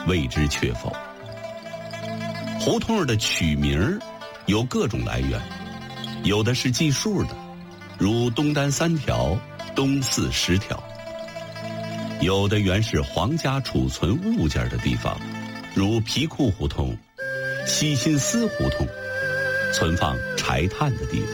未知确否。胡同的取名有各种来源，有的是计数的，如东单3条，东四10条；有的原是皇家储存物件的地方，如皮库胡同、西辛斯胡同，存放柴炭的地方；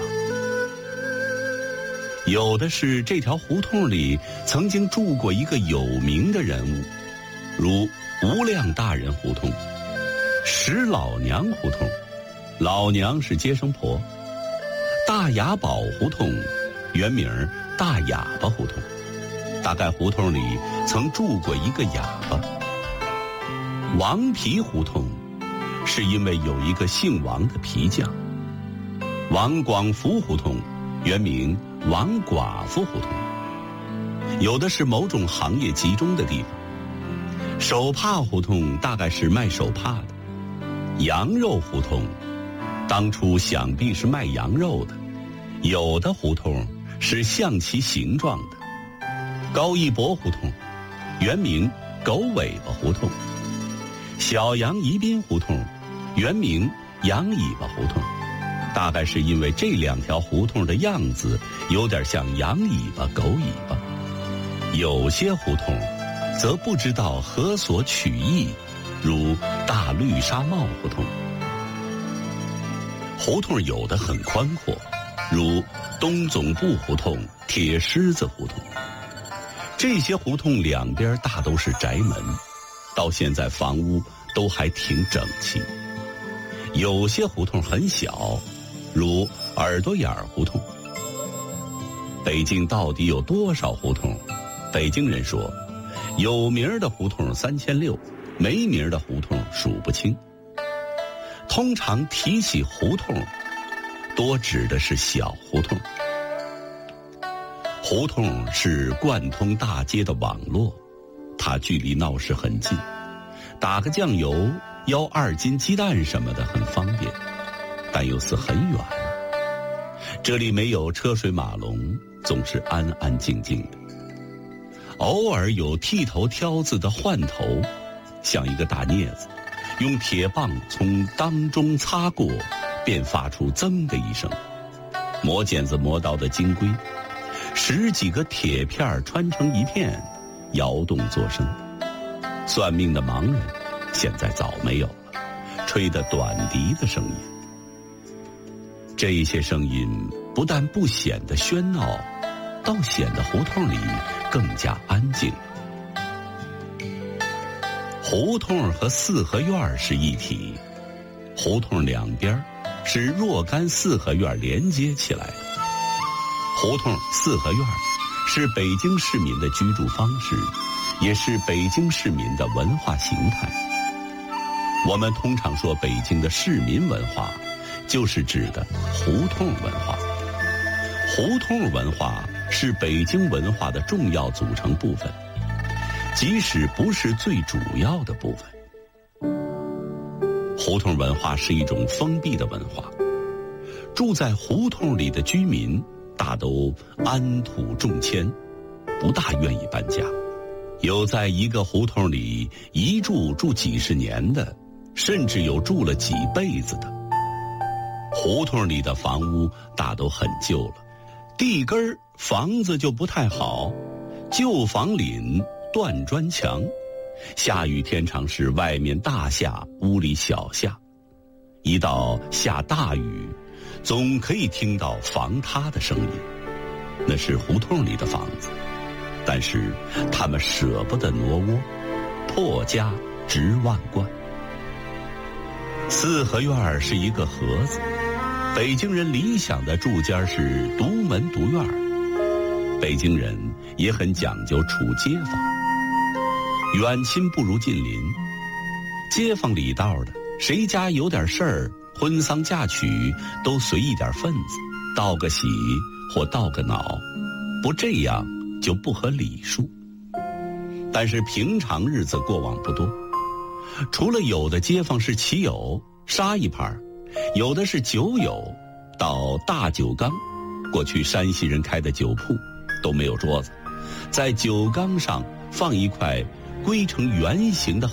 有的是这条胡同里曾经住过一个有名的人物，如无量大人胡同、石老娘胡同，老娘是接生婆；大雅堡胡同，原名大哑巴胡同，大概胡同里曾住过一个哑巴。王皮胡同是因为有一个姓王的皮匠。王广福胡同原名王寡妇胡同，有的是某种行业集中的地方。手帕胡同大概是卖手帕的。羊肉胡同当初想必是卖羊肉的，有的胡同是像其形状的。高一博胡同原名狗尾巴胡同，小杨宜宾胡同原名羊尾巴胡同，大概是因为这2条胡同的样子有点像羊尾巴狗尾巴。有些胡同则不知道何所取意，如大绿纱帽胡同。胡同有的很宽阔，如东总部胡同、铁狮子胡同。这些胡同两边大都是宅门，到现在房屋都还挺整齐。有些胡同很小，如耳朵眼胡同。北京到底有多少胡同？北京人说，有名的胡同3600，没名的胡同数不清。通常提起胡同，多指的是小胡同。胡同是贯通大街的网络，它距离闹市很近，打个酱油、舀2斤鸡蛋什么的很方便，但又似很远。这里没有车水马龙，总是安安静静的。偶尔有剃头挑子的换头，像一个大镊子，用铁棒从当中擦过，便发出噌的一声。磨剪子磨刀的金龟，10几个铁片穿成一片，摇动作声。算命的盲人现在早没有了，吹得短笛的声音。这些声音不但不显得喧闹，倒显得胡同里更加安静。胡同和四合院是一体，胡同两边是若干四合院连接起来的。胡同四合院是北京市民的居住方式，也是北京市民的文化形态。我们通常说北京的市民文化，就是指的胡同文化。胡同文化是北京文化的重要组成部分，即使不是最主要的部分。胡同文化是一种封闭的文化，住在胡同里的居民大都安土重迁，不大愿意搬家。有在一个胡同里一住几十年的，甚至有住了几辈子的。胡同里的房屋大都很旧了，地根儿房子就不太好，旧房檩断砖墙，下雨天常是外面大下，屋里小下。一到下大雨，总可以听到房塌的声音，那是胡同里的房子，但是他们舍不得挪窝，破家值万贯。四合院是一个盒子，北京人理想的住家是独门独院。北京人也很讲究处街坊，远亲不如近邻。街坊里道的，谁家有点事儿，婚丧嫁娶都随一点份子，道个喜或道个恼，不这样就不合礼数。但是平常日子过往不多，除了有的街坊是骑友杀一盘，有的是酒友到大酒缸，过去山西人开的酒铺都没有桌子，在酒缸上放一块归成圆形的